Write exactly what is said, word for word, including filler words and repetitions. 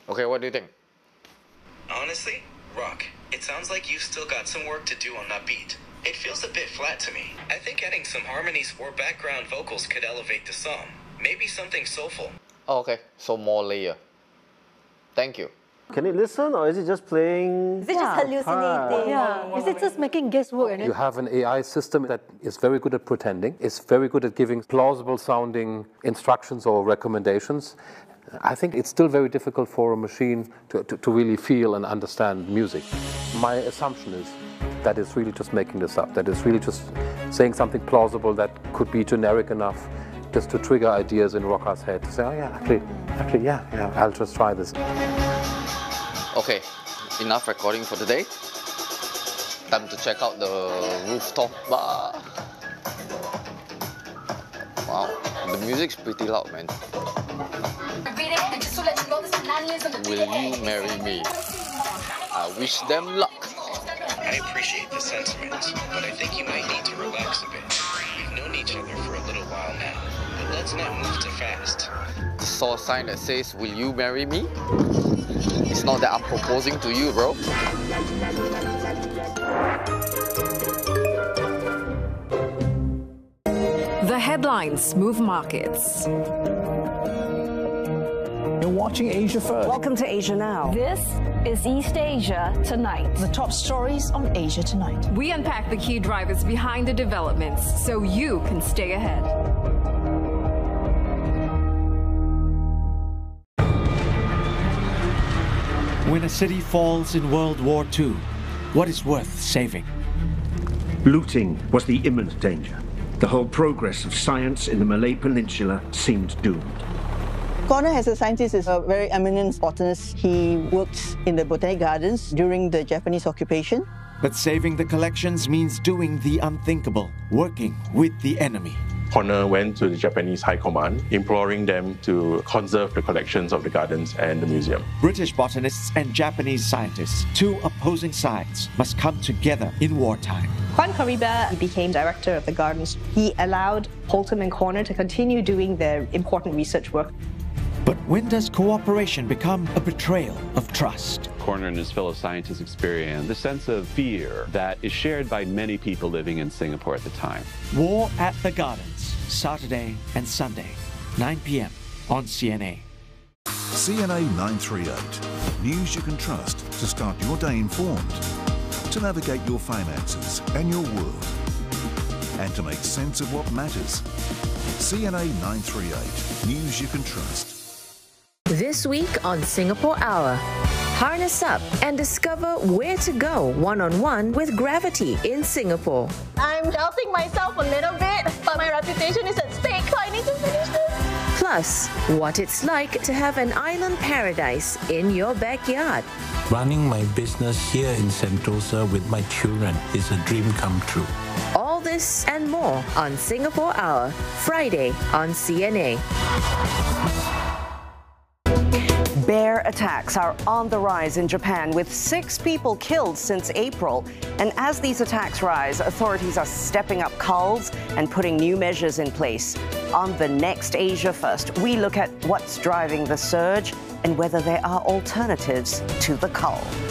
Okay, what do you think? Honestly, Rock, it sounds like you've still got some work to do on that beat. It feels a bit flat to me. I think adding some harmonies or background vocals could elevate the song. Maybe something soulful. Oh, okay, so more layer. Thank you. Can it listen, or is it just playing? Is it just hallucinating? Yeah. Is it just making guesswork? And You have an A I system that is very good at pretending. It's very good at giving plausible sounding instructions or recommendations. I think it's still very difficult for a machine to, to, to really feel and understand music. My assumption is that it's really just making this up, that it's really just saying something plausible that could be generic enough just to trigger ideas in Rocka's head to say, oh yeah, actually, actually, yeah, yeah, I'll just try this. Okay, enough recording for today. Time to check out the rooftop bar. Wow, the music's pretty loud, man. Will you marry me? I wish them luck. I appreciate the sentiment, but I think you might need to relax a bit. We've known each other for a little while now, but let's not move too fast. Saw a sign that says, will you marry me? It's not that I'm proposing to you, bro. The headlines move markets. You're watching Asia First. Welcome to Asia Now. This is East Asia Tonight. The top stories on Asia Tonight. We unpack the key drivers behind the developments so you can stay ahead. When a city falls in World War Two, what is worth saving? Looting was the imminent danger. The whole progress of science in the Malay Peninsula seemed doomed. Connor, as a scientist, is a very eminent botanist. He worked in the Botanic Gardens during the Japanese occupation. But saving the collections means doing the unthinkable, working with the enemy. Connor went to the Japanese High Command, imploring them to conserve the collections of the gardens and the museum. British botanists and Japanese scientists, two opposing sides, must come together in wartime. Juan Caribe became director of the gardens. He allowed Holtham and Corner to continue doing their important research work. But when does cooperation become a betrayal of trust? Corner and his fellow scientists experience the sense of fear that is shared by many people living in Singapore at the time. War at the Gardens, Saturday and Sunday, nine p m on C N A. C N A nine thirty-eight. News you can trust to start your day informed, to navigate your finances and your world, and to make sense of what matters. C N A nine thirty-eight. News you can trust. This week on Singapore Hour, harness up and discover where to go one-on-one with Gravity in Singapore. I'm doubting myself a little bit, but my reputation is at stake, so I need to finish this. Plus, what it's like to have an island paradise in your backyard. Running my business here in Sentosa with my children is a dream come true. All this and more on Singapore Hour, Friday on C N A. Bear attacks are on the rise in Japan, with six people killed since April. And as these attacks rise, authorities are stepping up culls and putting new measures in place. On the next Asia First, we look at what's driving the surge and whether there are alternatives to the cull.